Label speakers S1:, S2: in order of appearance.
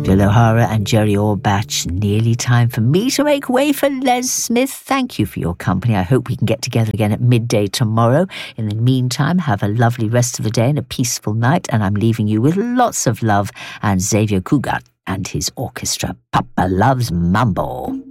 S1: Bill O'Hara and Jerry Orbach. Nearly time for me to make way for Les Smith. Thank you for your company. I hope we can get together again at midday tomorrow. In the meantime, have a lovely rest of the day and a peaceful night, and I'm leaving you with lots of love and Xavier Cugat and his orchestra. Papa loves mambo.